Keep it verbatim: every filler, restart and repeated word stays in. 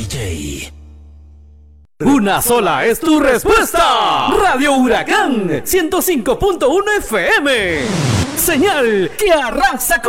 J. Una sola es tu respuesta. Radio Huracán ciento cinco punto uno F M. Señal que arrasa con